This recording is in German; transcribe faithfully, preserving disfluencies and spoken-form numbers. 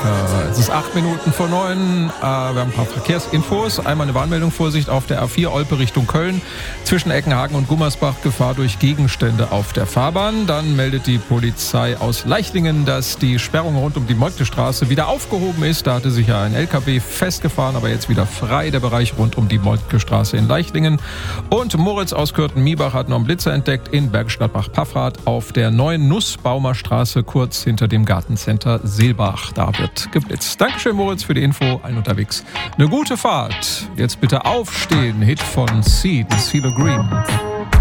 Es ist acht Minuten vor neun. Wir haben ein paar Verkehrsinfos. Einmal eine Warnmeldung, Vorsicht auf der A vier Olpe Richtung Köln. Zwischen Eckenhagen und Gummersbach Gefahr durch Gegenstände auf der Fahrbahn. Dann meldet die Polizei aus Leichlingen, dass die Sperrung rund um die Moltkestraße wieder aufgehoben ist. Da hatte sich ja ein L K W festgefahren, aber jetzt wieder frei, der Bereich rund um die Moltkestraße in Leichlingen. Und Moritz aus Kürten-Miebach hat noch einen Blitzer entdeckt in Bergisch Gladbach-Paffrath auf der neuen Nussbaumer Straße, kurz hinter dem Gartencenter Seelbach. Da wird geblitzt. Dankeschön, Moritz, für die Info. Allen unterwegs eine gute Fahrt. Jetzt bitte aufstehen. Hit von Seed, CeeLo Green.